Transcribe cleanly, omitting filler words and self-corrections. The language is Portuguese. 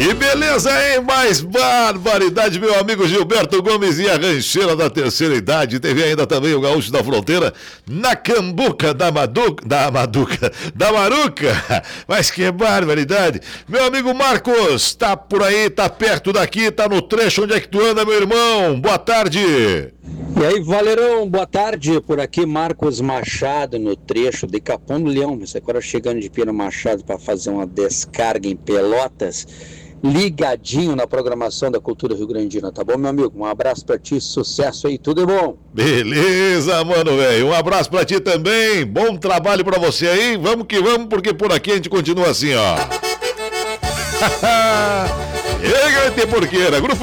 Que beleza, hein? Mais barbaridade, meu amigo Gilberto Gomes e a rancheira da terceira idade. Teve ainda também o Gaúcho da Fronteira na Cambuca da Maruca. Mas que barbaridade. Meu amigo Marcos, tá por aí, tá perto daqui, tá no trecho. Onde é que tu anda, meu irmão? Boa tarde. E aí, Valerão, boa tarde. Por aqui, Marcos Machado, no trecho de Capão do Leão. Você agora chegando de Pino Machado para fazer uma descarga em Pelotas. Ligadinho na programação da Cultura Rio Grandina, tá bom, meu amigo? Um abraço pra ti, sucesso aí, tudo é bom. Beleza, mano, velho. Um abraço pra ti também. Bom trabalho pra você aí. Vamos que vamos, porque por aqui a gente continua assim, ó. E aí, porqueira, Grupo